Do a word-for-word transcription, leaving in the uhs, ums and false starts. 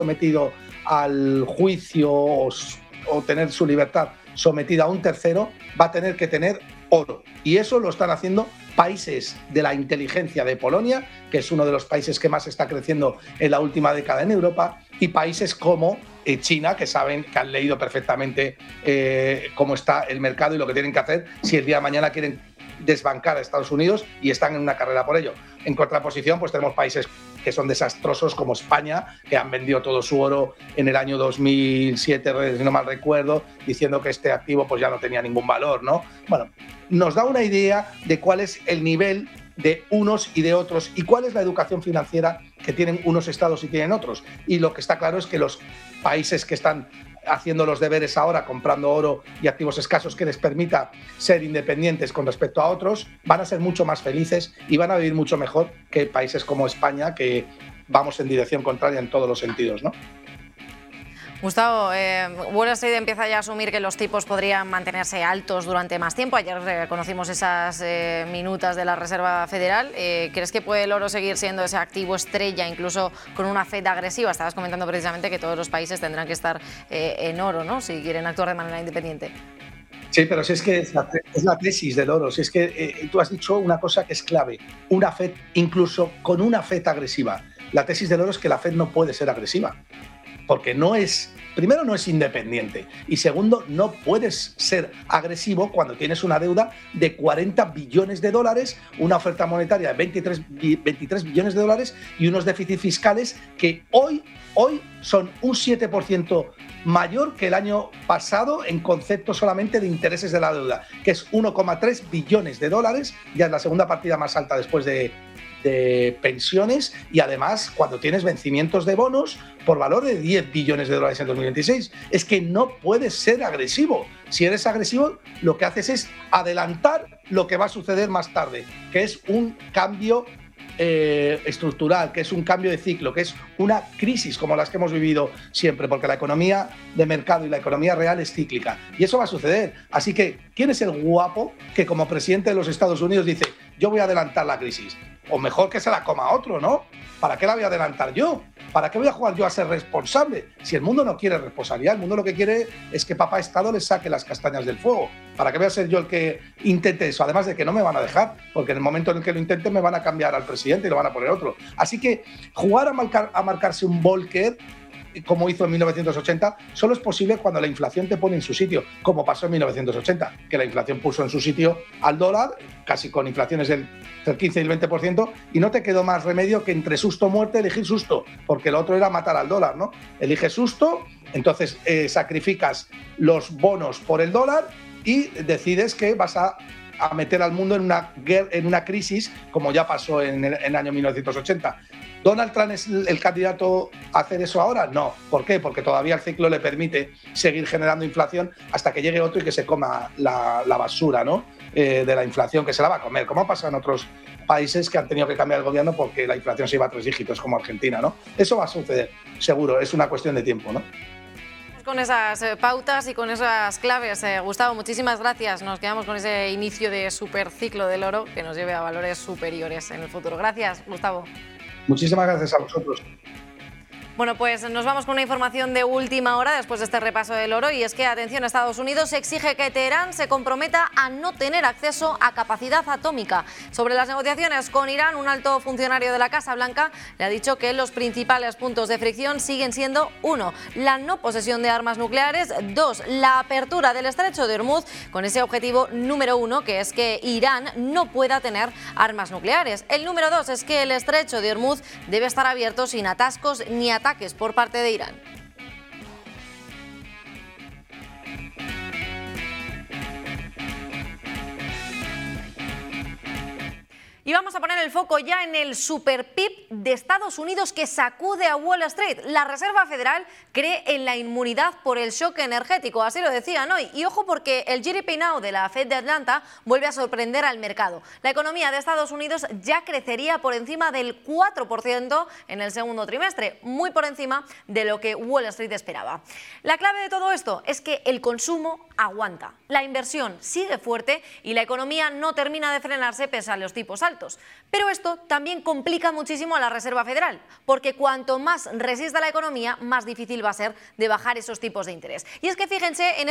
sometido al juicio o, o tener su libertad sometida a un tercero, va a tener que tener oro. Y eso lo están haciendo países de la inteligencia de Polonia, que es uno de los países que más está creciendo en la última década en Europa, y países como eh, China, que saben, que han leído perfectamente eh, cómo está el mercado y lo que tienen que hacer si el día de mañana quieren desbancar a Estados Unidos y están en una carrera por ello. En contraposición, pues tenemos países que son desastrosos como España, que han vendido todo su oro en el año dos mil siete, si no mal recuerdo, diciendo que este activo pues ya no tenía ningún valor, ¿no? Bueno, nos da una idea de cuál es el nivel de unos y de otros y cuál es la educación financiera que tienen unos estados y tienen otros. Y lo que está claro es que los países que están haciendo los deberes ahora, comprando oro y activos escasos que les permita ser independientes con respecto a otros, van a ser mucho más felices y van a vivir mucho mejor que países como España, que vamos en dirección contraria en todos los sentidos, ¿no? Gustavo, eh, Wall Street empieza ya a asumir que los tipos podrían mantenerse altos durante más tiempo. Ayer eh, conocimos esas eh, minutas de la Reserva Federal. Eh, ¿Crees que puede el oro seguir siendo ese activo estrella, incluso con una Fed agresiva? Estabas comentando precisamente que todos los países tendrán que estar eh, en oro, ¿no?, si quieren actuar de manera independiente. Sí, pero si es que es la, es la tesis del oro. Si es que eh, tú has dicho una cosa que es clave. Una Fed, incluso con una Fed agresiva. La tesis del oro es que la Fed no puede ser agresiva. Porque no es, primero no es independiente y segundo no puedes ser agresivo cuando tienes una deuda de cuarenta billones de dólares, una oferta monetaria de veintitrés, veintitrés billones de dólares y unos déficits fiscales que hoy, hoy son un siete por ciento mayor que el año pasado en concepto solamente de intereses de la deuda, que es uno coma tres billones de dólares, ya es la segunda partida más alta después de de pensiones y además cuando tienes vencimientos de bonos por valor de diez billones de dólares en dos mil veintiséis. Es que no puedes ser agresivo. Si eres agresivo, lo que haces es adelantar lo que va a suceder más tarde, que es un cambio eh, estructural, que es un cambio de ciclo, que es una crisis como las que hemos vivido siempre, porque la economía de mercado y la economía real es cíclica. Y eso va a suceder. Así que, ¿quién es el guapo que como presidente de los Estados Unidos dice yo voy a adelantar la crisis? O mejor que se la coma otro, ¿no? ¿Para qué la voy a adelantar yo? ¿Para qué voy a jugar yo a ser responsable? Si el mundo no quiere responsabilidad, el mundo lo que quiere es que papá Estado le saque las castañas del fuego. ¿Para qué voy a ser yo el que intente eso? Además de que no me van a dejar, porque en el momento en el que lo intente me van a cambiar al presidente y lo van a poner otro. Así que jugar a, marcar, a marcarse un Volcker, como hizo en mil novecientos ochenta, solo es posible cuando la inflación te pone en su sitio, como pasó en mil novecientos ochenta, que la inflación puso en su sitio al dólar, casi con inflaciones del quince y el veinte por ciento, y no te quedó más remedio que entre susto o muerte elegir susto, porque lo otro era matar al dólar, ¿no? Eliges susto, entonces eh, sacrificas los bonos por el dólar y decides que vas a a meter al mundo en una, en una crisis, como ya pasó en el, en el año mil novecientos ochenta. ¿Donald Trump es el candidato a hacer eso ahora? No. ¿Por qué? Porque todavía el ciclo le permite seguir generando inflación hasta que llegue otro y que se coma la, la basura, ¿no? Eh, de la inflación, que se la va a comer, como ha pasado en otros países que han tenido que cambiar el gobierno porque la inflación se iba a tres dígitos, como Argentina, ¿no? Eso va a suceder, seguro, es una cuestión de tiempo, ¿no? Con esas eh, pautas y con esas claves. Eh, Gustavo, muchísimas gracias. Nos quedamos con ese inicio de superciclo del oro que nos lleve a valores superiores en el futuro. Gracias, Gustavo. Muchísimas gracias a vosotros. Bueno, pues nos vamos con una información de última hora después de este repaso del oro, y es que, atención, Estados Unidos exige que Teherán se comprometa a no tener acceso a capacidad atómica. Sobre las negociaciones con Irán, un alto funcionario de la Casa Blanca le ha dicho que los principales puntos de fricción siguen siendo: uno, la no posesión de armas nucleares; dos, la apertura del estrecho de Hormuz, con ese objetivo número uno, que es que Irán no pueda tener armas nucleares. El número dos es que el estrecho de Hormuz debe estar abierto sin atascos ni ataques por parte de Irán. Y vamos a poner el foco ya en el super P I B de Estados Unidos que sacude a Wall Street. La Reserva Federal cree en la inmunidad por el shock energético, así lo decían hoy. Y ojo, porque el G D P Now de la Fed de Atlanta vuelve a sorprender al mercado. La economía de Estados Unidos ya crecería por encima del cuatro por ciento en el segundo trimestre, muy por encima de lo que Wall Street esperaba. La clave de todo esto es que el consumo aguanta, la inversión sigue fuerte y la economía no termina de frenarse pese a los tipos altos. Pero esto también complica muchísimo muchísimo a la Reserva Federal, porque cuanto más resista la economía, más difícil va a ser de bajar esos tipos de interés. Y es que fíjense en